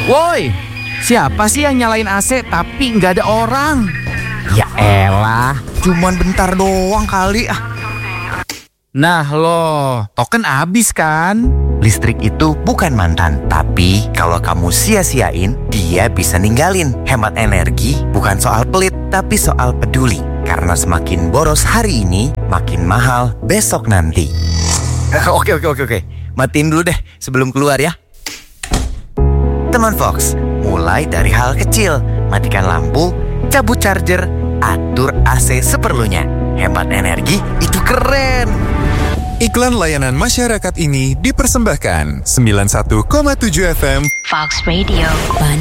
Woi, siapa sih yang nyalain AC tapi nggak ada orang? Ya elah, cuman bentar doang kali ah. Nah lo, token habis kan? Listrik itu bukan mantan, tapi kalau kamu sia-siain, dia bisa ninggalin. Hemat energi bukan soal pelit, tapi soal peduli. Karena semakin boros hari ini, makin mahal besok nanti. Oke. Matiin dulu deh sebelum keluar ya. Teman Fox, mulai dari hal kecil. Matikan lampu, cabut charger, atur AC seperlunya. Hemat energi itu keren. Iklan layanan masyarakat ini dipersembahkan 91,7 FM Fox Radio.